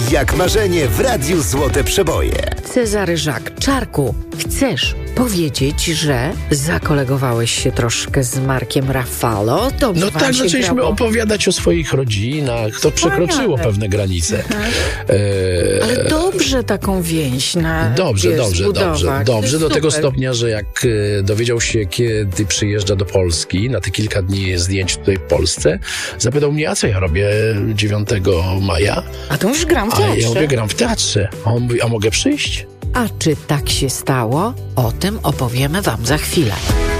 Jak marzenie w Radiu Złote Przeboje. Cezary Żak, Czarku, chcesz powiedzieć, że zakolegowałeś się troszkę z Markiem Ruffalo? Dobrze No tak, zaczęliśmy opowiadać o swoich rodzinach. To przekroczyło pewne granice. Ale dobrze taką więź na Dobrze. Do tego super. stopnia, że jak dowiedział się, kiedy przyjeżdża do Polski, na te kilka dni zdjęć tutaj w Polsce, zapytał mnie, a co ja robię 9 maja? A to już gram w A teatrze. ja mówię, gram w teatrze. A on mówi, a mogę przyjść? A czy tak się stało? O tym opowiemy wam za chwilę.